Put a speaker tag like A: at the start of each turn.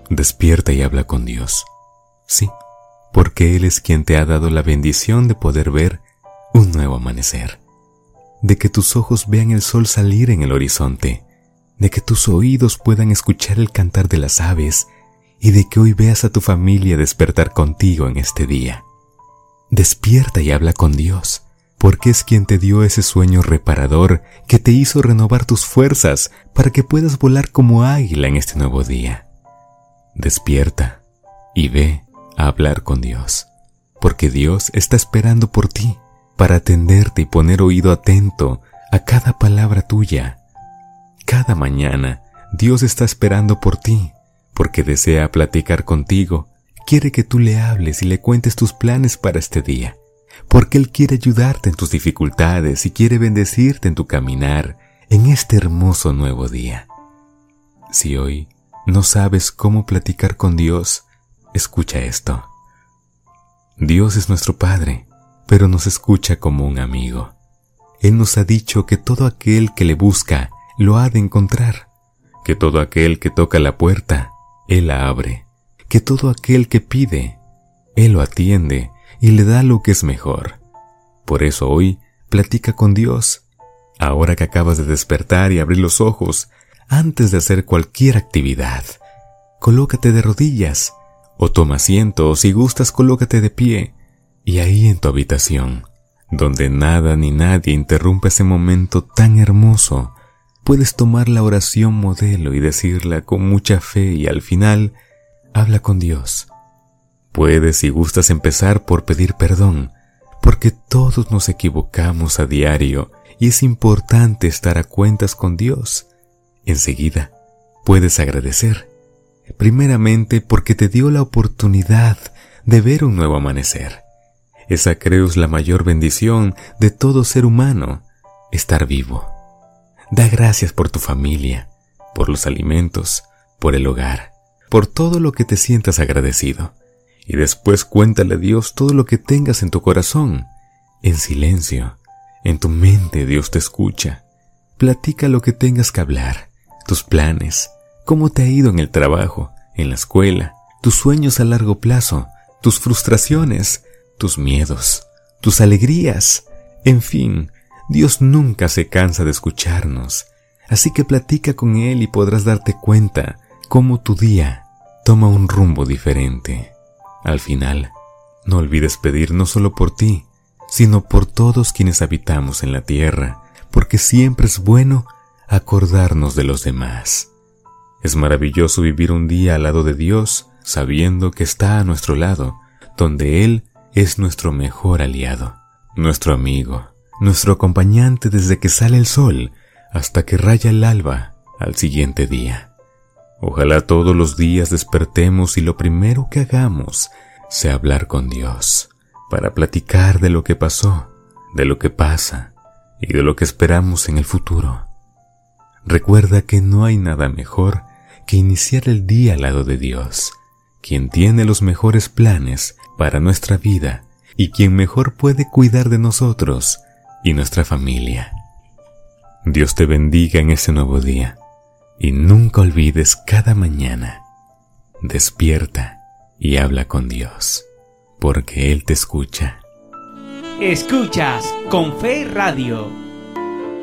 A: Despierta y habla con Dios. Sí, porque Él es quien te ha dado la bendición de poder ver un nuevo amanecer, de que tus ojos vean el sol salir en el horizonte, de que tus oídos puedan escuchar el cantar de las aves y de que hoy veas a tu familia despertar contigo en este día. Despierta y habla con Dios, porque es quien te dio ese sueño reparador que te hizo renovar tus fuerzas para que puedas volar como águila en este nuevo día. Despierta y ve a hablar con Dios, porque Dios está esperando por ti para atenderte y poner oído atento a cada palabra tuya. Cada mañana Dios está esperando por ti, porque desea platicar contigo, quiere que tú le hables y le cuentes tus planes para este día, porque Él quiere ayudarte en tus dificultades y quiere bendecirte en tu caminar en este hermoso nuevo día. Si hoy no sabes cómo platicar con Dios, escucha esto. Dios es nuestro Padre, pero nos escucha como un amigo. Él nos ha dicho que todo aquel que le busca lo ha de encontrar, que todo aquel que toca la puerta, Él la abre, que todo aquel que pide, Él lo atiende y le da lo que es mejor. Por eso hoy platica con Dios. Ahora que acabas de despertar y abrir los ojos, antes de hacer cualquier actividad, colócate de rodillas, o toma asiento, o si gustas colócate de pie, y ahí en tu habitación, donde nada ni nadie interrumpa ese momento tan hermoso, puedes tomar la oración modelo y decirla con mucha fe y al final, habla con Dios. Puedes, si gustas, empezar por pedir perdón, porque todos nos equivocamos a diario y es importante estar a cuentas con Dios. Enseguida, puedes agradecer, primeramente porque te dio la oportunidad de ver un nuevo amanecer. Esa creo es la mayor bendición de todo ser humano, estar vivo. Da gracias por tu familia, por los alimentos, por el hogar, por todo lo que te sientas agradecido. Y después cuéntale a Dios todo lo que tengas en tu corazón. En silencio, en tu mente Dios te escucha. Platica lo que tengas que hablar, tus planes, cómo te ha ido en el trabajo, en la escuela, tus sueños a largo plazo, tus frustraciones, tus miedos, tus alegrías. En fin, Dios nunca se cansa de escucharnos. Así que platica con Él y podrás darte cuenta cómo tu día toma un rumbo diferente. Al final, no olvides pedir no solo por ti, sino por todos quienes habitamos en la tierra, porque siempre es bueno acordarnos de los demás. Es maravilloso vivir un día al lado de Dios, sabiendo que está a nuestro lado, donde Él es nuestro mejor aliado, nuestro amigo, nuestro acompañante desde que sale el sol hasta que raya el alba al siguiente día. Ojalá todos los días despertemos y lo primero que hagamos sea hablar con Dios, para platicar de lo que pasó, de lo que pasa y de lo que esperamos en el futuro. Recuerda que no hay nada mejor que iniciar el día al lado de Dios, quien tiene los mejores planes para nuestra vida y quien mejor puede cuidar de nosotros y nuestra familia. Dios te bendiga en este nuevo día. Y nunca olvides cada mañana, despierta y habla con Dios, porque Él te escucha.
B: Escuchas Con Fe Radio.